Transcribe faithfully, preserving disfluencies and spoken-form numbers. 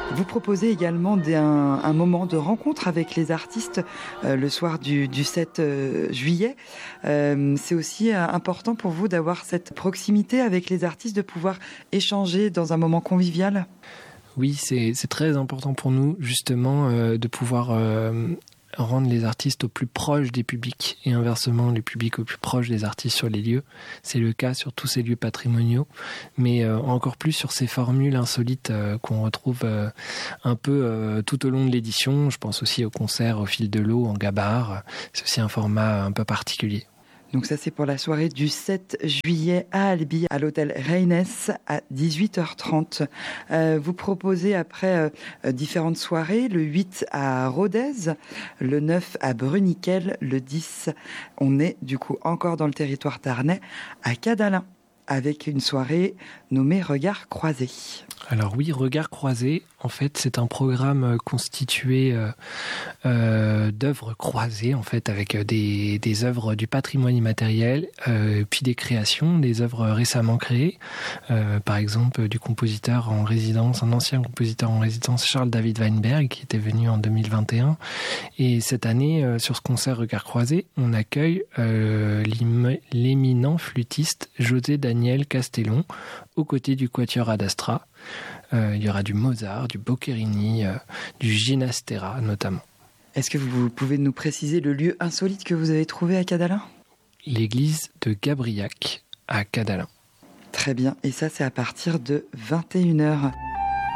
Vous proposez également des, un, un moment de rencontre avec les artistes euh, le soir du, du sept juillet. Euh, c'est aussi euh, important pour vous d'avoir cette proximité avec les artistes, de pouvoir échanger dans un moment convivial ? Oui, c'est, c'est très important pour nous, justement, euh, de pouvoir euh, rendre les artistes au plus proche des publics et inversement, les publics au plus proche des artistes sur les lieux. C'est le cas sur tous ces lieux patrimoniaux, mais euh, encore plus sur ces formules insolites euh, qu'on retrouve euh, un peu euh, tout au long de l'édition. Je pense aussi au concert au fil de l'eau en gabarre. C'est aussi un format un peu particulier. Donc ça, c'est pour la soirée du sept juillet à Albi, à l'hôtel Reynes, à dix-huit heures trente. Euh, vous proposez après euh, différentes soirées, le huit à Rodez, le neuf à Bruniquel, le dix, on est du coup encore dans le territoire tarnais, à Cadalin, avec une soirée nommée Regards croisés. Alors oui, Regards croisés, en fait, c'est un programme constitué euh, euh, d'œuvres croisées, en fait, avec des, des œuvres du patrimoine immatériel, euh, puis des créations, des œuvres récemment créées. Euh, par exemple, du compositeur en résidence, un ancien compositeur en résidence, Charles David Weinberg, qui était venu en deux mille vingt et un. Et cette année, euh, sur ce concert Regards croisés, on accueille euh, l'éminent flûtiste José Daniel Castellon, aux côtés du Quatuor Ad Astra. Euh, il y aura du Mozart, du Boccherini, euh, du Ginastera notamment. Est-ce que vous pouvez nous préciser le lieu insolite que vous avez trouvé à Cadalin ? L'église de Gabriac à Cadalin. Très bien, et ça c'est à partir de vingt et une heures.